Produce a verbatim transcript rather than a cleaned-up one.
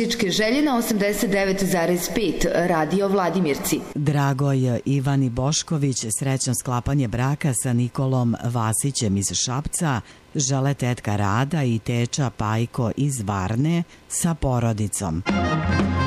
muzičke želje na osamdeset devet zarez pet Radio Vladimirci. Dragoj Ivani Bošković srećno sklapanje braka sa Nikolom Vasićem iz Šapca žele tetka Rada i teča Pajko iz Varne sa porodicom.